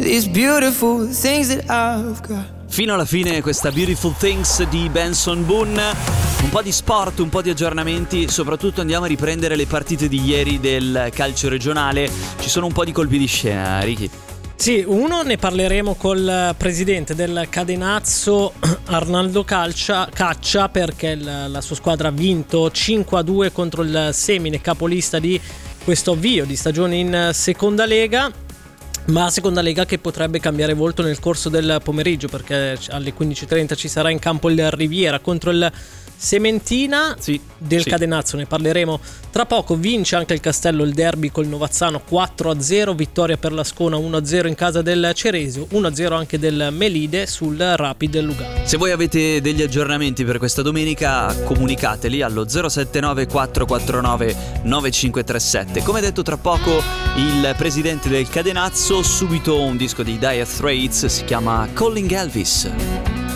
these beautiful things that I've got. Fino alla fine questa Beautiful Things di Benson Boone. Un po' di sport, un po' di aggiornamenti, soprattutto andiamo a riprendere le partite di ieri del calcio regionale. Ci sono un po' di colpi di scena, Ricky. Sì, uno ne parleremo col presidente del Cadenazzo, Arnaldo Caccia, perché la sua squadra ha vinto 5-2 contro il Semine, capolista di questo avvio di stagione in seconda lega. Ma seconda lega che potrebbe cambiare volto nel corso del pomeriggio, perché alle 15:30 ci sarà in campo il Riviera contro il Sementina del Cadenazzo, ne parleremo tra poco. Vince anche il Castello il derby col Novazzano 4-0, vittoria per l'Ascona 1-0 in casa del Ceresio, 1-0 anche del Melide sul Rapid Lugano. Se voi avete degli aggiornamenti per questa domenica, comunicateli allo 079 449 9537. Come detto, tra poco il presidente del Cadenazzo, subito un disco di Dire Straits, si chiama Calling Elvis.